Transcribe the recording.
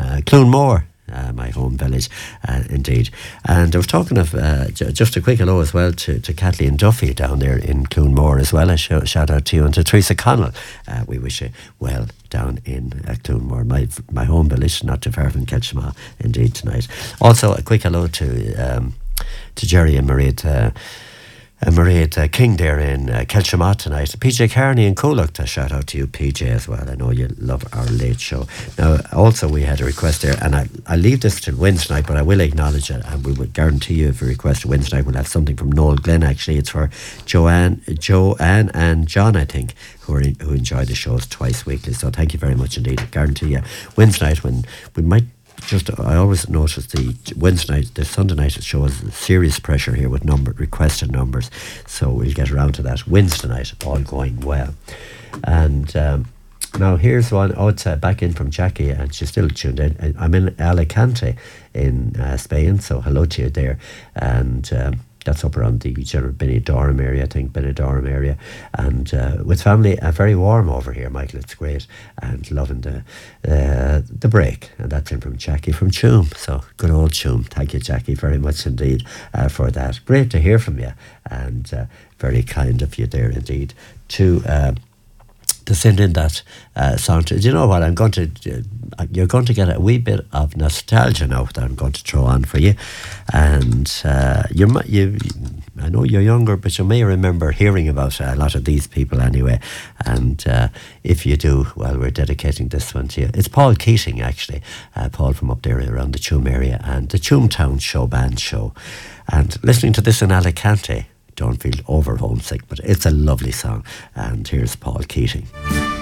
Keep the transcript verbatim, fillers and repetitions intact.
uh, Cloonmore. Uh, my home village, uh, indeed. And I was talking of, uh, j- just a quick hello as well to, to Kathleen Duffy down there in Cloonmore as well. A sh- shout out to you, and to Teresa Connell. Uh, we wish you well down in uh, Cloonmore, my my home village, not too far from Ketchma, indeed, tonight. Also, a quick hello to um, to Jerry and Mairead, uh, uh, Mairead uh, King there in uh, Kelchama tonight. P J Carney and Coolock, a shout out to you, P J, as well. I know you love our late show. Now, also, we had a request there, and I, I leave this till Wednesday night, but I will acknowledge it, and we would guarantee you if you request a Wednesday night, we'll have something from Noel Glenn. Actually, it's for Joanne, Joanne and John, I think, who are in, who enjoy the shows twice weekly. So thank you very much indeed. I guarantee you, Wednesday night, when we might. Just, I always notice the Wednesday night, the Sunday night show is serious pressure here with number requested numbers, so we'll get around to that Wednesday night, all going well. And um, now here's one. Oh, it's uh, back in from Jackie, and she's still tuned in. I'm in Alicante in uh, Spain, so hello to you there. And um, that's up around the general Benidorm area, I think, Benidorm area. And uh, with family, uh, very warm over here, Michael. It's great. And loving the uh, the break. And that's in from Jackie from Choom. So, good old Choom. Thank you, Jackie, very much indeed uh, for that. Great to hear from you. And uh, very kind of you there indeed to... Uh, to send in that uh, song. To, do you know what? I'm going to, uh, you're going to get a wee bit of nostalgia now that I'm going to throw on for you. And uh, you, you, I know you're younger, but you may remember hearing about a lot of these people anyway. And uh, if you do, well, we're dedicating this one to you. It's Paul Keating, actually. Uh, Paul from up there around the Choom area, and the Choom Town Show Band Show. And listening to this in Alicante, don't feel over homesick, but it's a lovely song. And here's Paul Keating.